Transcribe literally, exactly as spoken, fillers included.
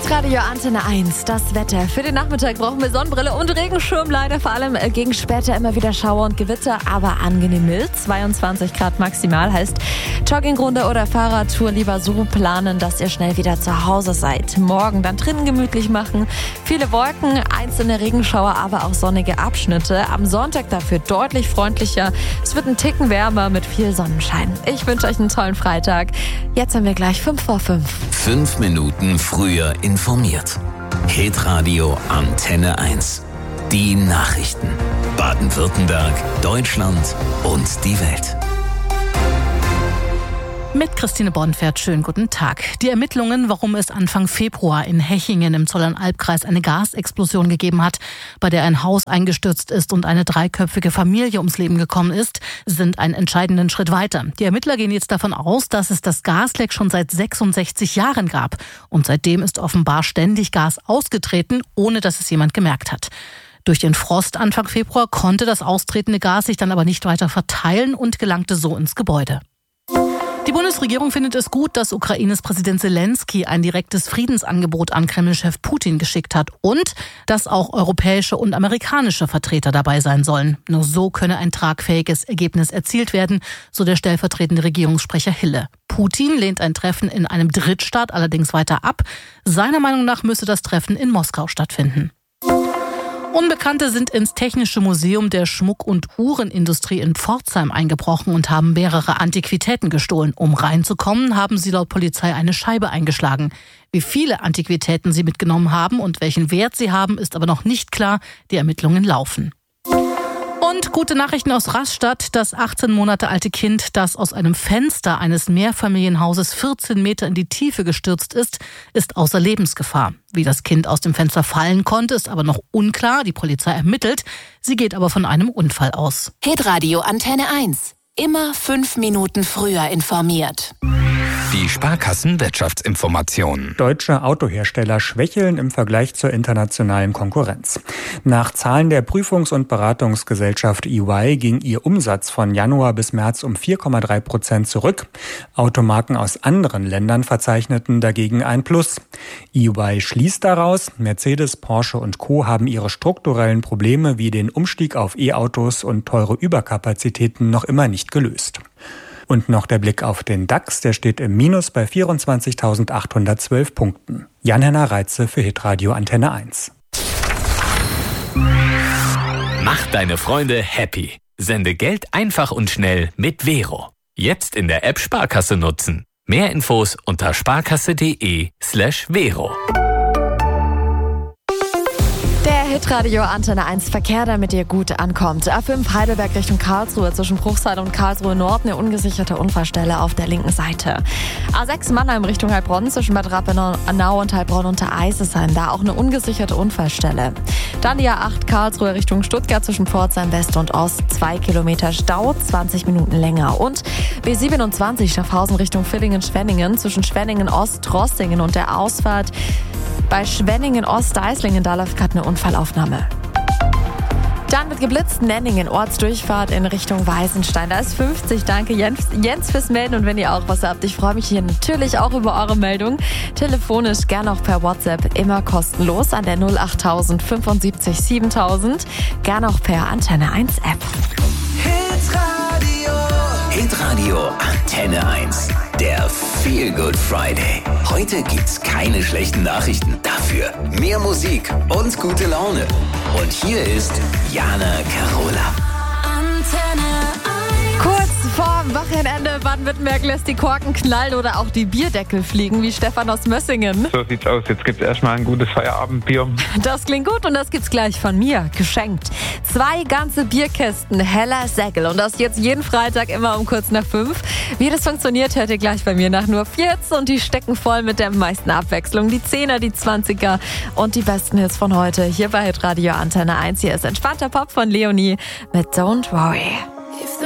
Hitradio Antenne eins, das Wetter. Für den Nachmittag brauchen wir Sonnenbrille und Regenschirm. Leider vor allem gegen später immer wieder Schauer und Gewitter, aber angenehm mild. zweiundzwanzig Grad maximal heißt Joggingrunde oder Fahrradtour lieber so planen, dass ihr schnell wieder zu Hause seid. Morgen dann drinnen gemütlich machen. Viele Wolken, einzelne Regenschauer, aber auch sonnige Abschnitte. Am Sonntag dafür deutlich freundlicher. Es wird ein Ticken wärmer mit viel Sonnenschein. Ich wünsche euch einen tollen Freitag. Jetzt haben wir gleich fünf vor fünf. Fünf Minuten früher informiert. Hitradio Antenne eins. Die Nachrichten. Baden-Württemberg, Deutschland und die Welt. Mit Christine Bornfeld, schönen guten Tag. Die Ermittlungen, warum es Anfang Februar in Hechingen im Zollernalbkreis eine Gasexplosion gegeben hat, bei der ein Haus eingestürzt ist und eine dreiköpfige Familie ums Leben gekommen ist, sind einen entscheidenden Schritt weiter. Die Ermittler gehen jetzt davon aus, dass es das Gasleck schon seit sechsundsechzig Jahren gab. Und seitdem ist offenbar ständig Gas ausgetreten, ohne dass es jemand gemerkt hat. Durch den Frost Anfang Februar konnte das austretende Gas sich dann aber nicht weiter verteilen und gelangte so ins Gebäude. Die Bundesregierung findet es gut, dass Ukraines Präsident Zelensky ein direktes Friedensangebot an Kreml-Chef Putin geschickt hat und dass auch europäische und amerikanische Vertreter dabei sein sollen. Nur so könne ein tragfähiges Ergebnis erzielt werden, so der stellvertretende Regierungssprecher Hille. Putin lehnt ein Treffen in einem Drittstaat allerdings weiter ab. Seiner Meinung nach müsse das Treffen in Moskau stattfinden. Unbekannte sind ins Technische Museum der Schmuck- und Uhrenindustrie in Pforzheim eingebrochen und haben mehrere Antiquitäten gestohlen. Um reinzukommen, haben sie laut Polizei eine Scheibe eingeschlagen. Wie viele Antiquitäten sie mitgenommen haben und welchen Wert sie haben, ist aber noch nicht klar. Die Ermittlungen laufen. Und gute Nachrichten aus Rastatt. Das achtzehn Monate alte Kind, das aus einem Fenster eines Mehrfamilienhauses vierzehn Meter in die Tiefe gestürzt ist, ist außer Lebensgefahr. Wie das Kind aus dem Fenster fallen konnte, ist aber noch unklar. Die Polizei ermittelt. Sie geht aber von einem Unfall aus. Hitradio Antenne eins. Immer fünf Minuten früher informiert. Die Sparkassen-Wirtschaftsinformationen. Deutsche Autohersteller schwächeln im Vergleich zur internationalen Konkurrenz. Nach Zahlen der Prüfungs- und Beratungsgesellschaft E Y ging ihr Umsatz von Januar bis März um vier Komma drei Prozent zurück. Automarken aus anderen Ländern verzeichneten dagegen ein Plus. E Y schließt daraus, Mercedes, Porsche und Co. haben ihre strukturellen Probleme wie den Umstieg auf E-Autos und teure Überkapazitäten noch immer nicht gelöst. Und noch der Blick auf den DAX, der steht im Minus bei vierundzwanzigtausendachthundertzwölf Punkten. Jan-Henner Reitze für Hitradio Antenne eins. Mach deine Freunde happy. Sende Geld einfach und schnell mit Vero. Jetzt in der App Sparkasse nutzen. Mehr Infos unter sparkasse.de slash Vero. Der Hitradio Antenne eins Verkehr, damit ihr gut ankommt. A fünf Heidelberg Richtung Karlsruhe, zwischen Bruchsal und Karlsruhe Nord eine ungesicherte Unfallstelle auf der linken Seite. A sechs Mannheim Richtung Heilbronn, zwischen Bad Rappenau und Heilbronn unter Eisesheim, da auch eine ungesicherte Unfallstelle. Dann die A acht Karlsruhe Richtung Stuttgart, zwischen Pforzheim West und Ost, zwei Kilometer Stau, zwanzig Minuten länger. Und B siebenundzwanzig Schaffhausen Richtung Villingen-Schwenningen, zwischen Schwenningen Ost, Rossingen und der Ausfahrt bei Schwenningen Ost, Eislingen, da läuft gerade eine Unfallaufnahme. Dann wird geblitzt, Nenningen, Ortsdurchfahrt in Richtung Weißenstein. Da ist fünfzig. Danke Jens, Jens fürs Melden. Und wenn ihr auch was habt, ich freue mich hier natürlich auch über eure Meldung. Telefonisch, gerne auch per WhatsApp, immer kostenlos an der null acht null fünf sieben siebentausend. Gerne auch per Antenne eins App. Hitradio. Hitradio Antenne eins. Der Feel Good Friday. Heute gibt's keine schlechten Nachrichten. Dafür mehr Musik und gute Laune. Und hier ist Jana Carola. Kurz vorm Wochenende Baden-Württemberg lässt die Korken knallen oder auch die Bierdeckel fliegen, wie Stefan aus Mössingen. So sieht's aus. Jetzt gibt's erstmal ein gutes Feierabendbier. Das klingt gut und das gibt's gleich von mir, geschenkt. Zwei ganze Bierkästen Heller Säckel und das jetzt jeden Freitag immer um kurz nach fünf. Wie das funktioniert, hört ihr gleich bei mir nach nur vierzehn und die stecken voll mit der meisten Abwechslung. Die Zehner, die Zwanziger und die besten Hits von heute hier bei Hitradio Antenne eins. Hier ist entspannter Pop von Leonie mit Don't Worry.